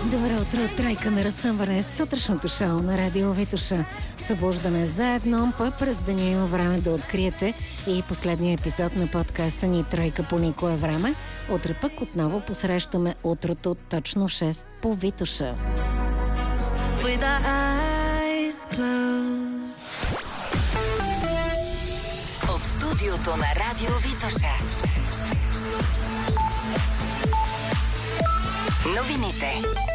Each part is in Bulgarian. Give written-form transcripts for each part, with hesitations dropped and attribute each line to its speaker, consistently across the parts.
Speaker 1: Добро утро от Тройка на разсъмване с сутрешното шоу на Радио Витоша. Събуждаме заедно, пък през деня има време да откриете и последния епизод на подкаста ни Тройка по никое време. Утре пък отново посрещаме утрото точно 6 по Витоша.
Speaker 2: От студиото на Радио Витоша. Новините.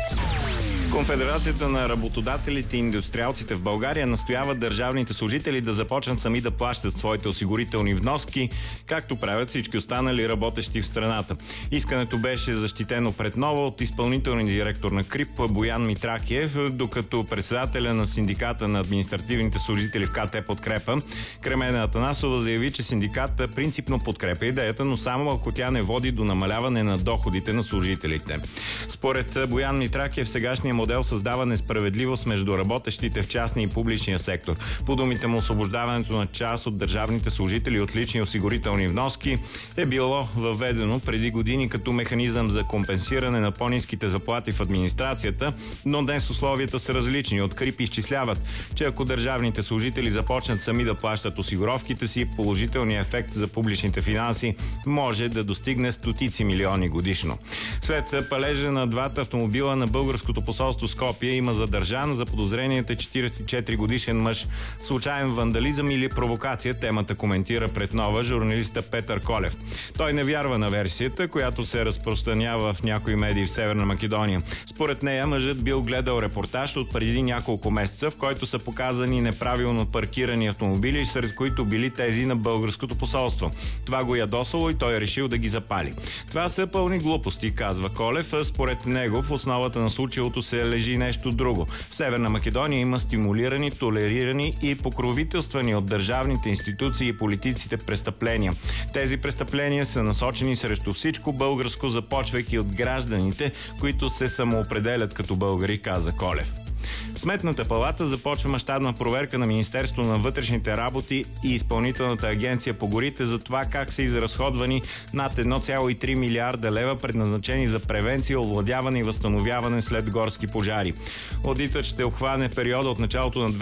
Speaker 3: Конфедерацията на работодателите и индустриалците в България настоява държавните служители да започнат сами да плащат своите осигурителни вноски, както правят всички останали работещи в страната. Искането беше защитено пред нова от изпълнителния директор на КРИП Боян Митракиев, докато председателя на синдиката на административните служители в КТ Подкрепа Кремена Атанасова заяви, че синдиката принципно подкрепя идеята, но само ако тя не води до намаляване на доходите на служителите. Според Боян Митракиев, сегашният модел създава несправедливост между работещите в частния и публичния сектор. По думите му, освобождаването на част от държавните служители от лични осигурителни вноски е било въведено преди години като механизъм за компенсиране на по-ниските заплати в администрацията, но днес условията са различни. От КРИП изчисляват, че ако държавните служители започнат сами да плащат осигуровките си, положителният ефект за публичните финанси може да достигне стотици милиони годишно. След палежа на двата автомобила на българското посолство Скопие има задържан за подозренията 44 годишен мъж. Случайен вандализъм или провокация, темата коментира пред нова журналиста Петър Колев. Той не вярва на версията, която се разпространява в някои медии в Северна Македония. Според нея мъжът бил гледал репортаж от преди няколко месеца, в който са показани неправилно паркирани автомобили, сред които били тези на българското посолство. Това го ядосало и той е решил да ги запали. Това са пълни глупости, казва Колев. Според него в основата на случилото се лежи нещо друго. В Северна Македония има стимулирани, толерирани и покровителствани от държавните институции и политиците престъпления. Тези престъпления са насочени срещу всичко българско, започвайки от гражданите, които се самоопределят като българи, каза Колев. Сметната палата започва мащабна проверка на Министерството на вътрешните работи и Изпълнителната агенция по горите за това как са изразходвани над 1,3 милиарда лева, предназначени за превенция, овладяване и възстановяване след горски пожари. Одитът ще обхване периода от началото на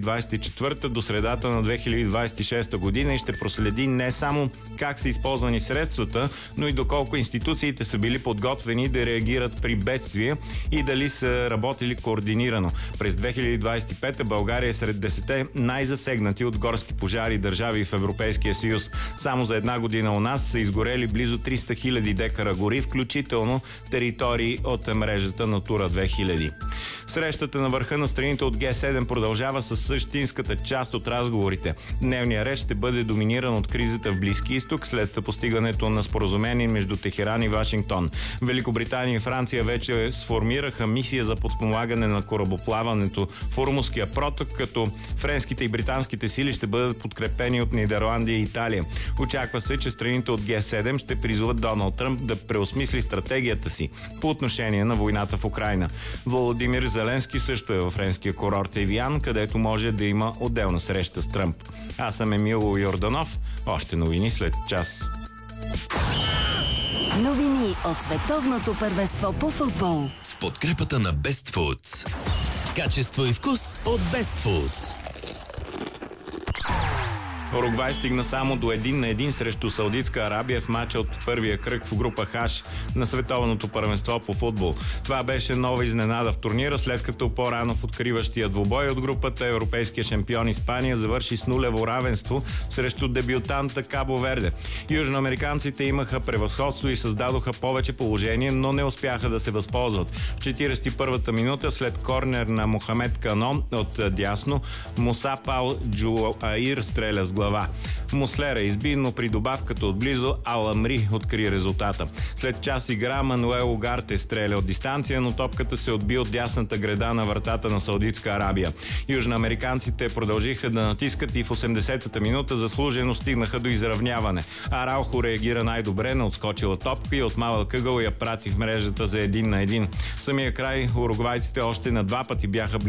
Speaker 3: 2024 до средата на 2026 година и ще проследи не само как са използвани средствата, но и доколко институциите са били подготвени да реагират при бедствия и дали са работили координирано. През 2025 България е сред 10 най-засегнати от горски пожари държави в Европейския съюз. Само за една година у нас са изгорели близо 300 000 декара гори, включително територии от мрежата Натура 2000. Срещата на върха на страните от Г7 продължава със същинската част от разговорите. Дневният ред ще бъде доминиран от кризата в Близки изток след постигането на споразумение между Техеран и Вашингтон. Великобритания и Франция вече сформираха мисия за подпомагане на корабоплаването в Ормузския проток, като френските и британските сили ще бъдат подкрепени от Нидерландия и Италия. Очаква се, че страните от Г7 ще призоват Доналд Тръмп да преосмисли стратегията си по отношение на войната в Украйна. Володимир Зеленски също е във френския курорт Евиан, където може да има отделна среща с Тръмп. Аз съм Емил Йорданов. Още новини след час.
Speaker 2: Новини от световното първенство по футбол
Speaker 4: с подкрепата на Best Foods. Качество и вкус от Best Foods.
Speaker 3: Уругвай стигна само до 1-1 срещу Саудитска Арабия в матча от първия кръг в група Хаш на световното първенство по футбол. Това беше нова изненада в турнира, след като по-рано в откриващия двубой от групата европейския шампион Испания завърши с нулево равенство срещу дебютанта Кабо Верде. Южноамериканците имаха превъзходство и създадоха повече положение, но не успяха да се възползват. В 41-та минута след корнер на Мохамед Кано от дясно, Муса Пал Джуаир стреля с глава. Муслера изби, но при добавката отблизо Аламри откри резултата. След час игра Мануел Угарте стреля от дистанция, но топката се отби от дясната греда на вратата на Саудитска Арабия. Южноамериканците продължиха да натискат и в 80-та минута заслужено стигнаха до изравняване. Араухо реагира най-добре на отскочила топка и от малък ъгъл я прати в мрежата за 1-1. В самия край уругвайците още на два пъти бяха